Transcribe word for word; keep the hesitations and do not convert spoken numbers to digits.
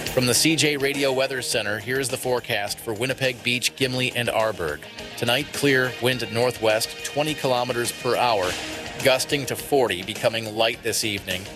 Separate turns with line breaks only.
From the C J Radio Weather Center, here's the forecast for Winnipeg Beach, Gimli, and Arborg. Tonight, clear, wind at northwest, twenty kilometers per hour, gusting to forty, becoming light this evening.